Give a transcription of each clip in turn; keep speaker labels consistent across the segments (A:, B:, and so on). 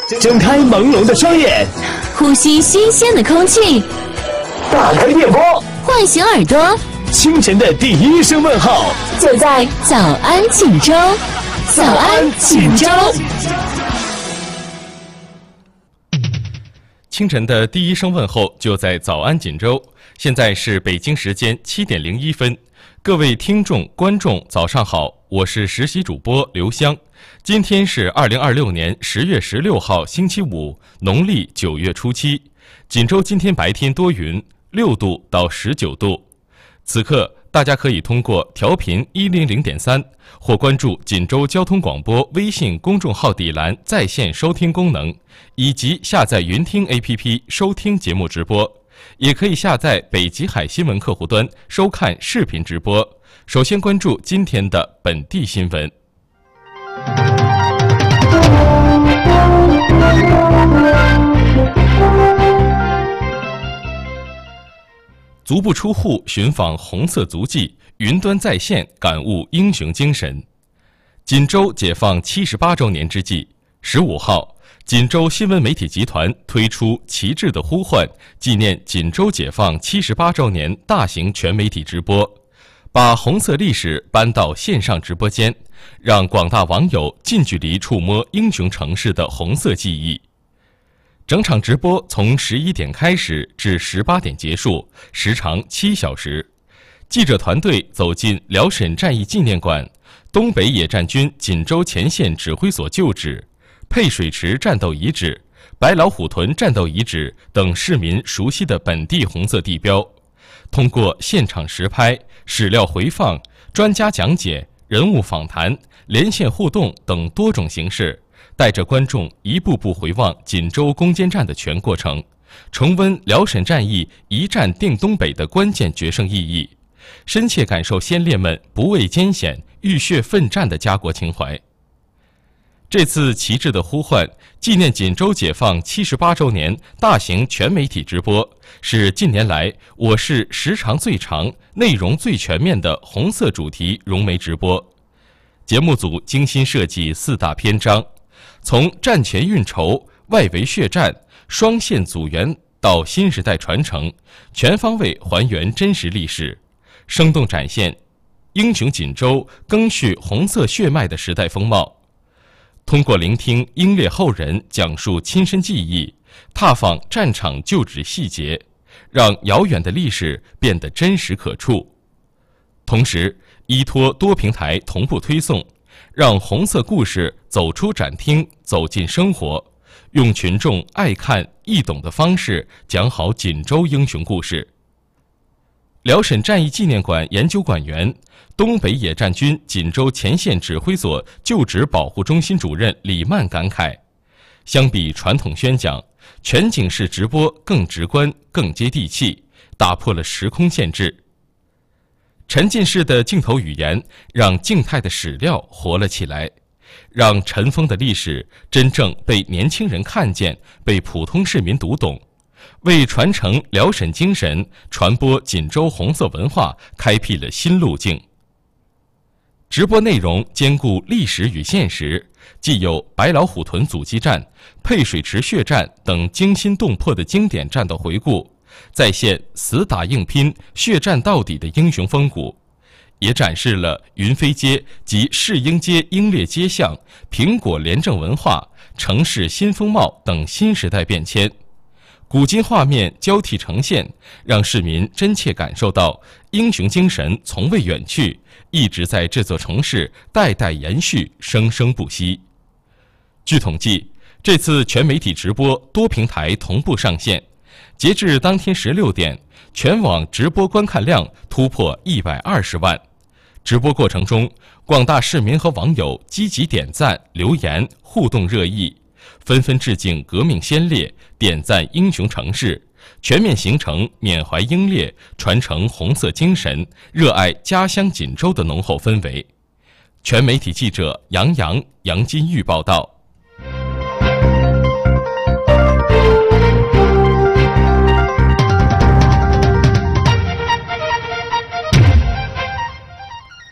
A: 睁开朦胧的双眼，
B: 呼吸新鲜的空气，
A: 打开电波，
B: 唤醒耳朵。
A: 清晨的第一声问候，
B: 就在早安锦州。早安锦州。
C: 清晨的第一声问候就在早安锦州。现在是北京时间7点01分，各位听众、观众，早上好，我是实习主播刘湘。今天是2026年10月16号，星期五，农历9月初7。锦州今天白天多云，6度到19度。此刻，大家可以通过调频100.3或关注锦州交通广播微信公众号底栏在线收听功能，以及下载云听 APP 收听节目直播。也可以下载北极海新闻客户端收看视频直播。首先关注今天的本地新闻。足不出户寻访红色足迹，云端在线感悟英雄精神。锦州解放78周年之际，15号，锦州新闻媒体集团推出《旗帜的呼唤》纪念锦州解放78周年大型全媒体直播，把红色历史搬到线上直播间，让广大网友近距离触摸英雄城市的红色记忆。整场直播从11点开始至18点结束，时长7小时。记者团队走进辽沈战役纪念馆、东北野战军锦州前线指挥所旧址、配水池战斗遗址、白老虎屯战斗遗址等市民熟悉的本地红色地标，通过现场实拍、史料回放、专家讲解、人物访谈、连线互动等多种形式，带着观众一步步回望锦州攻坚战的全过程，重温辽沈战役一战定东北的关键决胜意义，深切感受先烈们不畏艰险、浴血奋战的家国情怀。这次旗帜的呼唤纪念锦州解放78周年大型全媒体直播，是近年来我市时长最长、内容最全面的红色主题融媒直播。节目组精心设计4大篇章，从战前运筹、外围血战、双线组员到新时代传承，全方位还原真实历史，生动展现英雄锦州赓续红色血脉的时代风貌。通过聆听英烈后人讲述亲身记忆，踏访战场旧址细节，让遥远的历史变得真实可触。同时，依托多平台同步推送，让红色故事走出展厅，走进生活，用群众爱看易懂的方式讲好锦州英雄故事。辽沈战役纪念馆研究馆员、东北野战军锦州前线指挥所旧址保护中心主任李曼感慨，相比传统宣讲，全景式直播更直观、更接地气，打破了时空限制。沉浸式的镜头语言让静态的史料活了起来，让尘封的历史真正被年轻人看见，被普通市民读懂，为传承辽沈精神、传播锦州红色文化开辟了新路径。直播内容兼顾历史与现实，既有白老虎屯阻击战、配水池血战等惊心动魄的经典战斗回顾，再现死打硬拼、血战到底的英雄风骨，也展示了云飞街及世英街英烈街巷、苹果廉政文化、城市新风貌等新时代变迁。古今画面交替呈现，让市民真切感受到英雄精神从未远去，一直在这座城市代代延续，生生不息。据统计，这次全媒体直播多平台同步上线，截至当天16点，全网直播观看量突破120万。直播过程中，广大市民和网友积极点赞、留言、互动热议，纷纷致敬革命先烈，点赞英雄城市，全面形成缅怀英烈、传承红色精神、热爱家乡锦州的浓厚氛围。全媒体记者杨洋、杨金玉报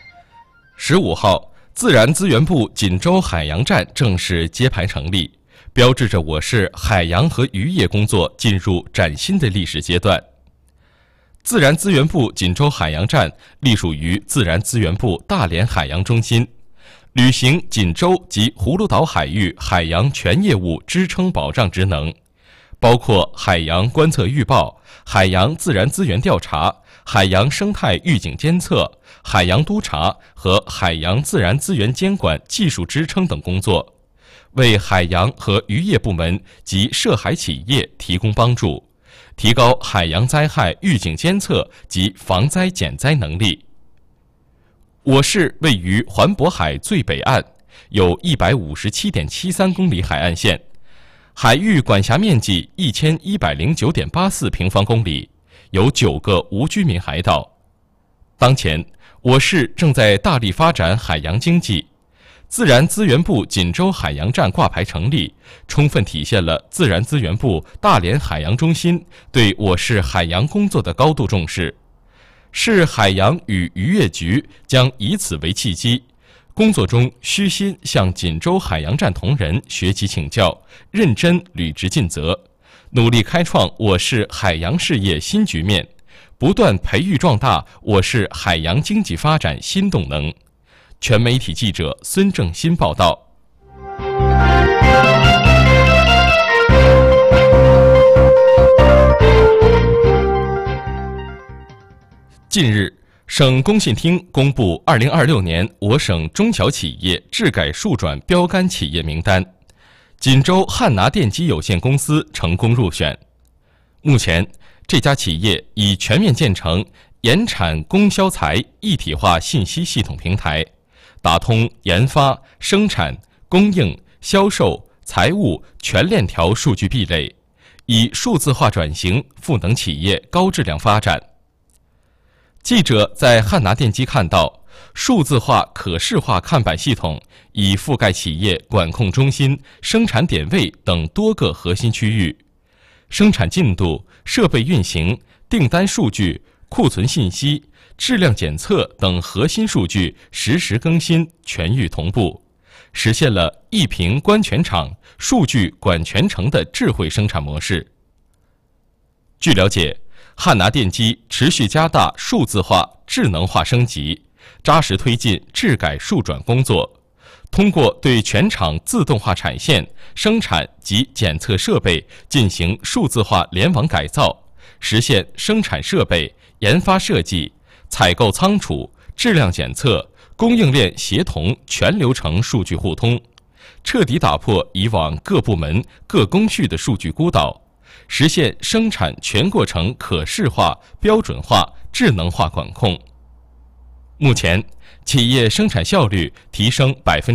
C: 道。15号，自然资源部锦州海洋站正式揭牌成立， 标志着我市海洋和渔业工作进入崭新的历史阶段。自然资源部锦州海洋站隶属于自然资源部大连海洋中心，履行锦州及葫芦岛海域海洋全业务支撑保障职能，包括海洋观测预报、海洋自然资源调查、海洋生态预警监测、海洋督查和海洋自然资源监管技术支撑等工作，为海洋和渔业部门及涉海企业提供帮助，提高海洋灾害预警监测及防灾减灾能力。我市位于环渤海最北岸，有157.73公里海岸线，海域管辖面积1109.84平方公里，有9个无居民海岛。当前，我市正在大力发展海洋经济。自然资源部锦州海洋站挂牌成立，充分体现了自然资源部大连海洋中心对我市海洋工作的高度重视。市海洋与渔业局将以此为契机，工作中虚心向锦州海洋站同仁学习请教，认真履职尽责，努力开创我市海洋事业新局面，不断培育壮大我市海洋经济发展新动能。全媒体记者孙正新报道。近日，省工信厅公布2026年我省中小企业质改数转标杆企业名单，锦州汉拿电机有限公司成功入选。目前，这家企业已全面建成研产供销财一体化信息系统平台，打通研发、生产、供应、销售、财务全链条数据壁垒，以数字化转型赋能企业高质量发展。记者在汉拿电机看到，数字化可视化看板系统已覆盖企业管控中心、生产点位等多个核心区域，生产进度、设备运行、订单数据、库存信息、质量检测等核心数据实时更新，全域同步，实现了一屏观全场、数据管全程的智慧生产模式。据了解，汉拿电机持续加大数字化、智能化升级，扎实推进质改数转工作，通过对全厂自动化产线、生产及检测设备进行数字化联网改造，实现生产设备、研发设计、采购仓储、质量检测、供应链协同全流程数据互通，彻底打破以往各部门、各工序的数据孤岛，实现生产全过程可视化、标准化、智能化管控。目前，企业生产效率提升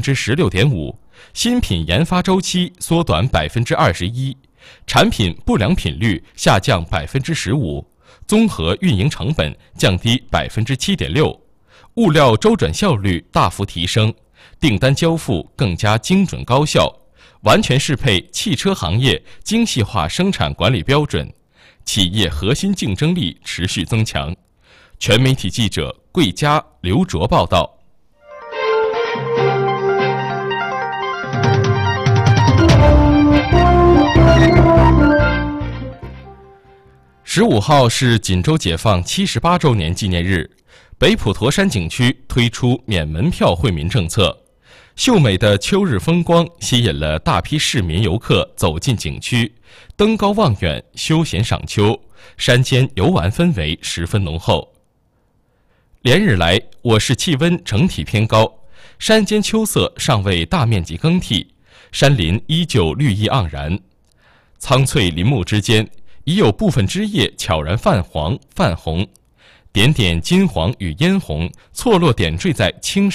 C: 16.5%，新品研发周期缩短21%，产品不良品率下降15%，综合运营成本降低7.6%，物料周转效率大幅提升，订单交付更加精准高效，完全适配汽车行业精细化生产管理标准，企业核心竞争力持续增强。全媒体记者桂佳、刘卓报道。15号是锦州解放78周年纪念日，北普陀山景区推出免门票惠民政策。秀美的秋日风光吸引了大批市民游客走进景区，登高望远，休闲赏秋，山间游玩氛围十分浓厚。连日来，我市气温整体偏高，山间秋色尚未大面积更替，山林依旧绿意盎然，苍翠林木之间已有部分枝叶悄然泛黄泛红，点点金黄与嫣红错落点缀在青